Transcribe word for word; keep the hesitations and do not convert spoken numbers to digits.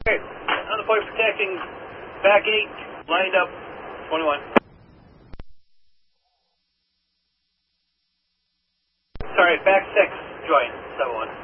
Okay, on the point protecting back eight, lined up, twenty-one. Sorry, back six, join, seven one.